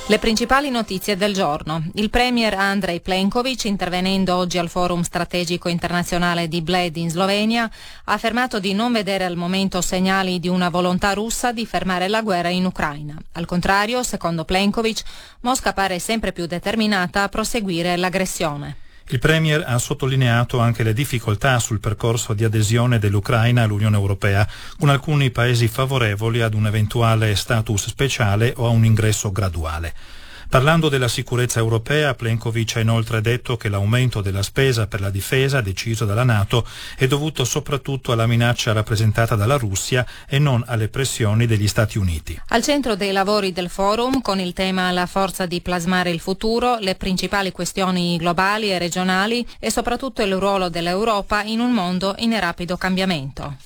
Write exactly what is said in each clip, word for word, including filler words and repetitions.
Le principali notizie del giorno. Il premier Andrej Plenković, intervenendo oggi al Forum strategico internazionale di Bled in Slovenia, ha affermato di non vedere al momento segnali di una volontà russa di fermare la guerra in Ucraina. Al contrario, secondo Plenković, Mosca pare sempre più determinata a proseguire l'aggressione. Il Premier ha sottolineato anche le difficoltà sul percorso di adesione dell'Ucraina all'Unione Europea, con alcuni paesi favorevoli ad un eventuale status speciale o a un ingresso graduale. Parlando della sicurezza europea, Plenković ha inoltre detto che l'aumento della spesa per la difesa deciso dalla NATO è dovuto soprattutto alla minaccia rappresentata dalla Russia e non alle pressioni degli Stati Uniti. Al centro dei lavori del forum, con il tema La forza di plasmare il futuro, le principali questioni globali e regionali e soprattutto il ruolo dell'Europa in un mondo in rapido cambiamento.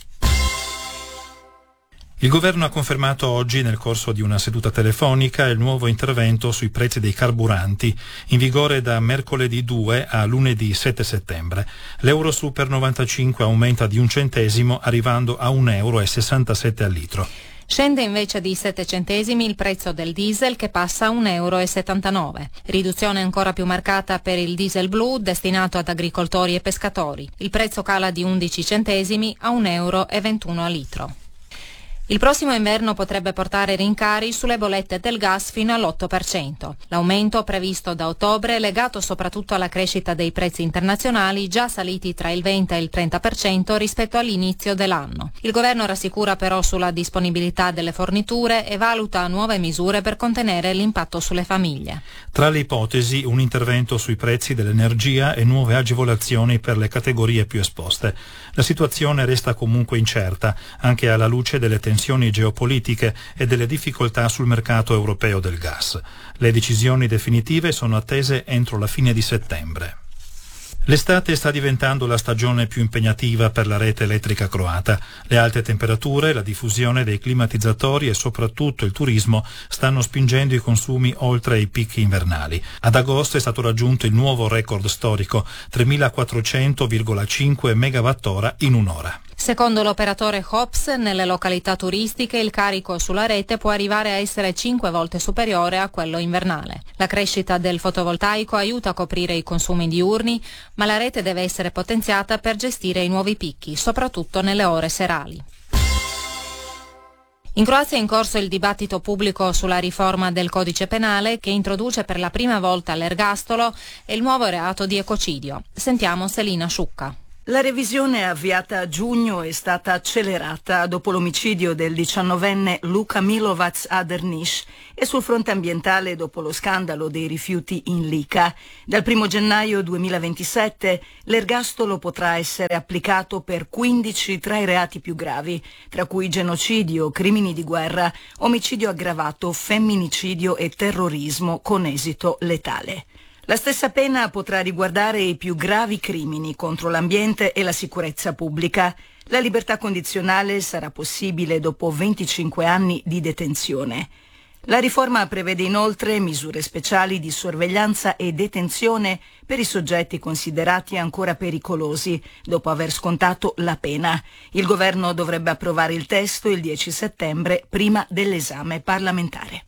Il governo ha confermato oggi, nel corso di una seduta telefonica, il nuovo intervento sui prezzi dei carburanti, in vigore da mercoledì due a lunedì sette settembre. L'euro super novantacinque aumenta di un centesimo, arrivando a un euro e sessantasette al litro. Scende invece di sette centesimi il prezzo del diesel, che passa a un euro e settantanove. Riduzione ancora più marcata per il diesel blu, destinato ad agricoltori e pescatori. Il prezzo cala di undici centesimi a un euro e ventuno al litro. Il prossimo inverno potrebbe portare rincari sulle bollette del gas fino all'otto per cento. L'aumento previsto da ottobre è legato soprattutto alla crescita dei prezzi internazionali, già saliti tra il venti e il trenta per cento rispetto all'inizio dell'anno. Il governo rassicura però sulla disponibilità delle forniture e valuta nuove misure per contenere l'impatto sulle famiglie. Tra le ipotesi, un intervento sui prezzi dell'energia e nuove agevolazioni per le categorie più esposte. La situazione resta comunque incerta, anche alla luce delle tensioni geopolitiche e delle difficoltà sul mercato europeo del gas. Le decisioni definitive sono attese entro la fine di settembre. L'estate sta diventando la stagione più impegnativa per la rete elettrica croata. Le alte temperature, la diffusione dei climatizzatori e soprattutto il turismo stanno spingendo i consumi oltre i picchi invernali. Ad agosto è stato raggiunto il nuovo record storico, tremilaquattrocento virgola cinque megawattora in un'ora. Secondo l'operatore Hops, nelle località turistiche il carico sulla rete può arrivare a essere cinque volte superiore a quello invernale. La crescita del fotovoltaico aiuta a coprire i consumi diurni, ma la rete deve essere potenziata per gestire i nuovi picchi, soprattutto nelle ore serali. In Croazia è in corso il dibattito pubblico sulla riforma del codice penale, che introduce per la prima volta l'ergastolo e il nuovo reato di ecocidio. Sentiamo Selina Sciucca. La revisione avviata a giugno è stata accelerata dopo l'omicidio del diciannovenne Luka Milovac a Drniš e sul fronte ambientale dopo lo scandalo dei rifiuti in Lika. Dal primo gennaio duemilaventisette l'ergastolo potrà essere applicato per quindici tra i reati più gravi, tra cui genocidio, crimini di guerra, omicidio aggravato, femminicidio e terrorismo con esito letale. La stessa pena potrà riguardare i più gravi crimini contro l'ambiente e la sicurezza pubblica. La libertà condizionale sarà possibile dopo venticinque anni di detenzione. La riforma prevede inoltre misure speciali di sorveglianza e detenzione per i soggetti considerati ancora pericolosi dopo aver scontato la pena. Il governo dovrebbe approvare il testo il dieci settembre, prima dell'esame parlamentare.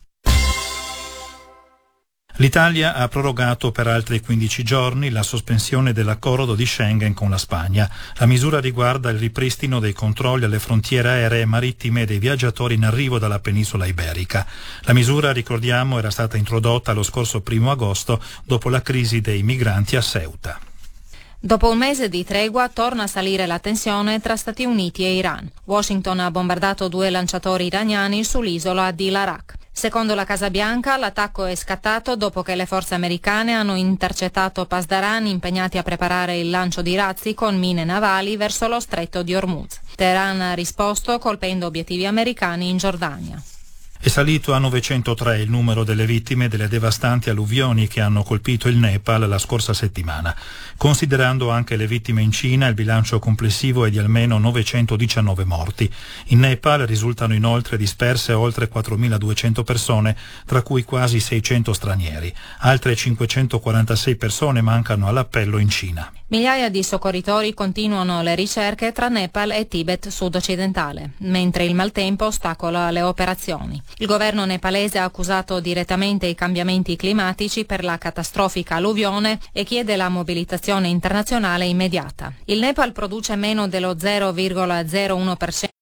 L'Italia ha prorogato per altri quindici giorni la sospensione dell'accordo di Schengen con la Spagna. La misura riguarda il ripristino dei controlli alle frontiere aeree e marittime dei viaggiatori in arrivo dalla penisola iberica. La misura, ricordiamo, era stata introdotta lo scorso primo agosto dopo la crisi dei migranti a Ceuta. Dopo un mese di tregua torna a salire la tensione tra Stati Uniti e Iran. Washington ha bombardato due lanciatori iraniani sull'isola di Larak. Secondo la Casa Bianca, l'attacco è scattato dopo che le forze americane hanno intercettato Pasdaran impegnati a preparare il lancio di razzi con mine navali verso lo stretto di Hormuz. Teheran ha risposto colpendo obiettivi americani in Giordania. È salito a novecentotré il numero delle vittime delle devastanti alluvioni che hanno colpito il Nepal la scorsa settimana. Considerando anche le vittime in Cina, il bilancio complessivo è di almeno novecentodiciannove morti. In Nepal risultano inoltre disperse oltre quattromiladuecento persone, tra cui quasi seicento stranieri. Altre cinquecentoquarantasei persone mancano all'appello in Cina. Migliaia di soccorritori continuano le ricerche tra Nepal e Tibet sud-occidentale, mentre il maltempo ostacola le operazioni. Il governo nepalese ha accusato direttamente i cambiamenti climatici per la catastrofica alluvione e chiede la mobilitazione internazionale immediata. Il Nepal produce meno dello zero virgola zero uno per cento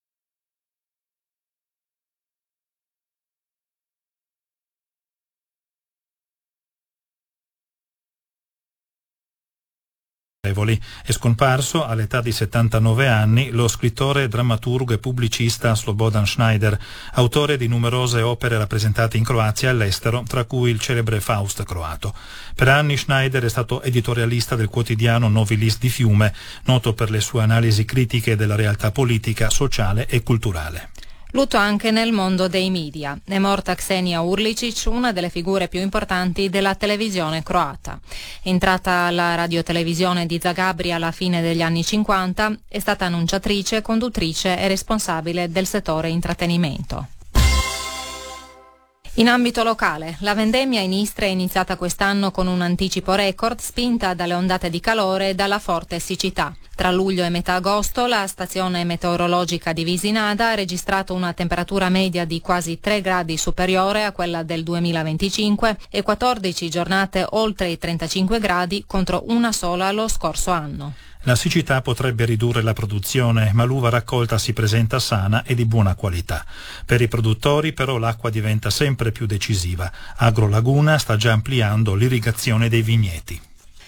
È scomparso all'età di settantanove anni lo scrittore, drammaturgo e pubblicista Slobodan Schneider, autore di numerose opere rappresentate in Croazia e all'estero, tra cui il celebre Faust croato. Per anni Schneider è stato editorialista del quotidiano Novi List di Fiume, noto per le sue analisi critiche della realtà politica, sociale e culturale. Lutto anche nel mondo dei media. È morta Ksenia Urlicic, una delle figure più importanti della televisione croata. Entrata alla radiotelevisione di Zagabria alla fine degli anni cinquanta, è stata annunciatrice, conduttrice e responsabile del settore intrattenimento. In ambito locale, la vendemmia in Istria è iniziata quest'anno con un anticipo record spinta dalle ondate di calore e dalla forte siccità. Tra luglio e metà agosto la stazione meteorologica di Visinada ha registrato una temperatura media di quasi tre gradi superiore a quella del duemilaventicinque e quattordici giornate oltre i trentacinque gradi contro una sola lo scorso anno. La siccità potrebbe ridurre la produzione, ma l'uva raccolta si presenta sana e di buona qualità. Per i produttori però l'acqua diventa sempre più decisiva. Agrolaguna sta già ampliando l'irrigazione dei vigneti.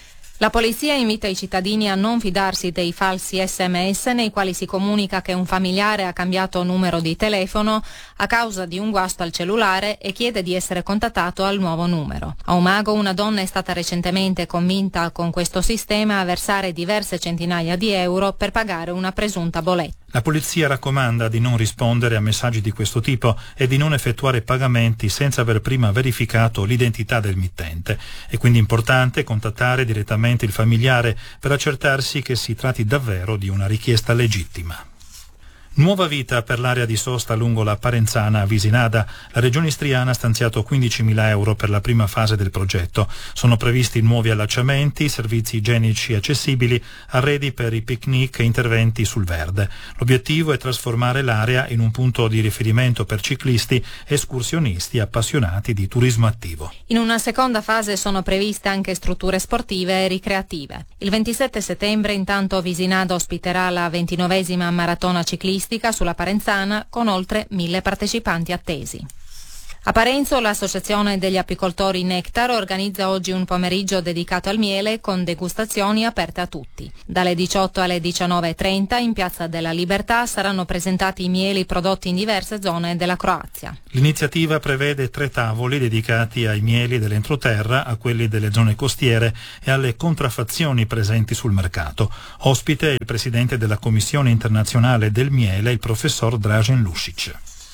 La polizia invita i cittadini a non fidarsi dei falsi sms nei quali si comunica che un familiare ha cambiato numero di telefono a causa di un guasto al cellulare e chiede di essere contattato al nuovo numero. A Umago una donna è stata recentemente convinta con questo sistema a versare diverse centinaia di euro per pagare una presunta bolletta. La polizia raccomanda di non rispondere a messaggi di questo tipo e di non effettuare pagamenti senza aver prima verificato l'identità del mittente. È quindi importante contattare direttamente il familiare per accertarsi che si tratti davvero di una richiesta legittima. Nuova vita per l'area di sosta lungo la Parenzana a Visinada. La regione istriana ha stanziato quindicimila euro per la prima fase del progetto. Sono previsti nuovi allacciamenti, servizi igienici accessibili, arredi per i picnic e interventi sul verde. L'obiettivo è trasformare l'area in un punto di riferimento per ciclisti e escursionisti appassionati di turismo attivo. In una seconda fase sono previste anche strutture sportive e ricreative. Il ventisette settembre intanto Visinada ospiterà la ventinovesima maratona ciclistica sulla Parenzana con oltre mille partecipanti attesi. A Parenzo l'associazione degli apicoltori Nectar organizza oggi un pomeriggio dedicato al miele con degustazioni aperte a tutti. Dalle diciotto alle diciannove e trenta in Piazza della Libertà saranno presentati i mieli prodotti in diverse zone della Croazia. L'iniziativa prevede tre tavoli dedicati ai mieli dell'entroterra, a quelli delle zone costiere e alle contraffazioni presenti sul mercato. Ospite è il presidente della Commissione internazionale del miele, il professor Dražen Lušić.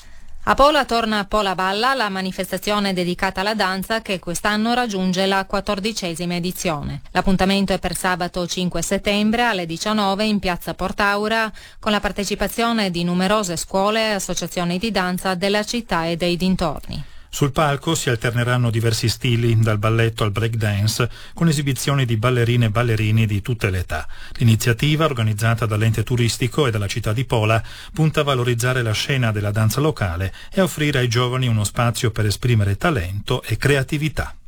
A Pola torna Pola Balla, la manifestazione dedicata alla danza che quest'anno raggiunge la quattordicesima edizione. L'appuntamento è per sabato cinque settembre alle diciannove in piazza Portaura con la partecipazione di numerose scuole e associazioni di danza della città e dei dintorni. Sul palco si alterneranno diversi stili, dal balletto al breakdance, con esibizioni di ballerine e ballerini di tutte le età. L'iniziativa, organizzata dall'ente turistico e dalla città di Pola, punta a valorizzare la scena della danza locale e a offrire ai giovani uno spazio per esprimere talento e creatività.